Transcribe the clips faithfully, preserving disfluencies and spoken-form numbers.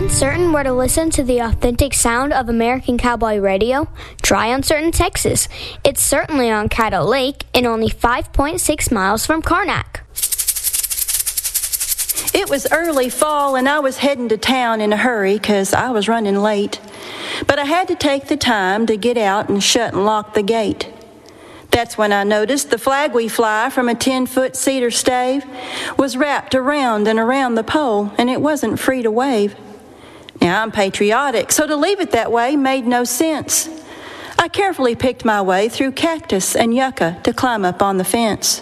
Uncertain where to listen to the authentic sound of American Cowboy Radio? Try Uncertain, Texas. It's certainly on Caddo Lake and only five point six miles from Karnak. It was early fall and I was heading to town in a hurry because I was running late. But I had to take the time to get out and shut and lock the gate. That's when I noticed the flag we fly from a ten-foot cedar stave was wrapped around and around the pole, and it wasn't free to wave. Now, I'm patriotic, so to leave it that way made no sense. I carefully picked my way through cactus and yucca to climb up on the fence.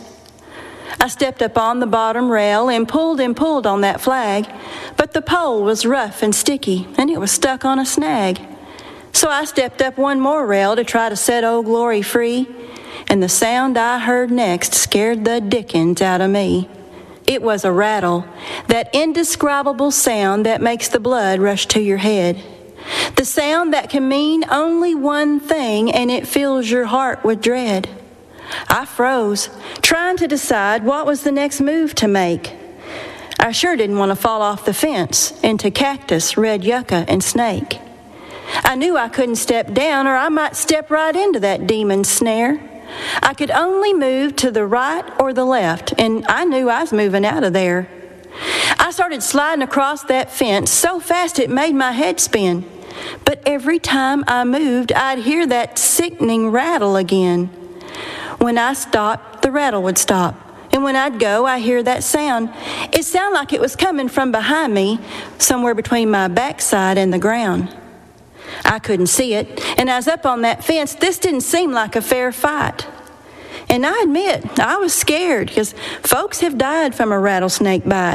I stepped up on the bottom rail and pulled and pulled on that flag, but the pole was rough and sticky, and it was stuck on a snag. So I stepped up one more rail to try to set Old Glory free, and the sound I heard next scared the dickens out of me. It was a rattle, that indescribable sound that makes the blood rush to your head. The sound that can mean only one thing, and it fills your heart with dread. I froze, trying to decide what was the next move to make. I sure didn't want to fall off the fence into cactus, red yucca, and snake. I knew I couldn't step down, or I might step right into that demon's snare. I could only move to the right or the left, and I knew I was moving out of there. I started sliding across that fence so fast it made my head spin. But every time I moved, I'd hear that sickening rattle again. When I stopped, the rattle would stop. And when I'd go, I'd hear that sound. It sounded like it was coming from behind me, somewhere between my backside and the ground. I couldn't see it, and I was up on that fence. This didn't seem like a fair fight. And I admit, I was scared, because folks have died from a rattlesnake bite.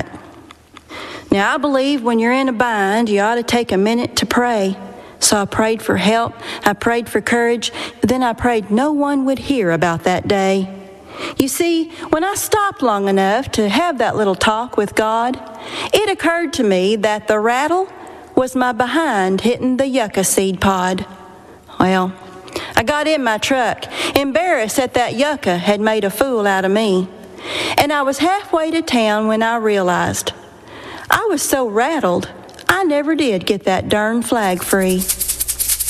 Now, I believe when you're in a bind, you ought to take a minute to pray. So I prayed for help, I prayed for courage, then I prayed no one would hear about that day. You see, when I stopped long enough to have that little talk with God, it occurred to me that the rattle was my behind hitting the yucca seed pod. Well, I got in my truck, embarrassed that that yucca had made a fool out of me. And I was halfway to town when I realized I was so rattled, I never did get that darn flag free.